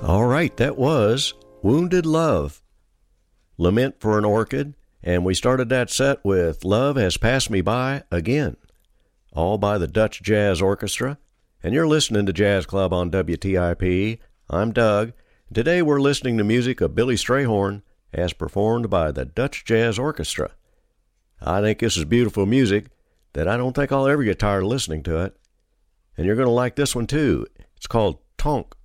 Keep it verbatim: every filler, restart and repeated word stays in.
All right, that was Wounded Love, Lament for an Orchid, and we started that set with Love Has Passed Me By Again, all by the Dutch Jazz Orchestra, and you're listening to Jazz Club on W T I P. I'm Doug, and today we're listening to music of Billy Strayhorn as performed by the Dutch Jazz Orchestra. I think this is beautiful music that I don't think I'll ever get tired of listening to it, and you're going to like this one too. It's called Tonk.